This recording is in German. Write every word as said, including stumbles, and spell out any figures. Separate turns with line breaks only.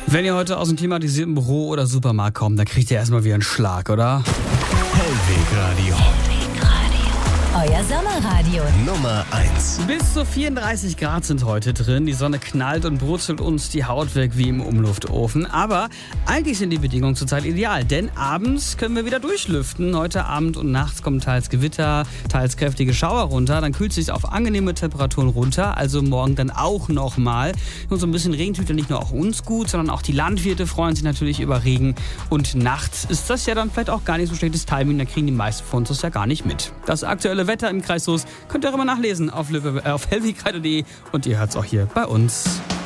Wenn ihr heute aus dem klimatisierten Büro oder Supermarkt kommt, dann kriegt ihr erstmal wieder einen Schlag, oder?
Hellweg Radio.
Euer Sommerradio.
Nummer eins.
Bis zu vierunddreißig Grad sind heute drin. Die Sonne knallt und brutzelt uns die Haut weg wie im Umluftofen. Aber eigentlich sind die Bedingungen zurzeit ideal, denn abends können wir wieder durchlüften. Heute Abend und nachts kommen teils Gewitter, teils kräftige Schauer runter. Dann kühlt es sich auf angenehme Temperaturen runter. Also morgen dann auch nochmal. Und so ein bisschen Regen tut ja nicht nur auch uns gut, sondern auch die Landwirte freuen sich natürlich über Regen. Und nachts ist das ja dann vielleicht auch gar nicht so schlechtes Timing. Da kriegen die meisten von uns das ja gar nicht mit. Das aktuelle Wetter im Kreis Soest könnt ihr auch immer nachlesen auf, auf hellwegradio punkt de und ihr hört es auch hier bei uns.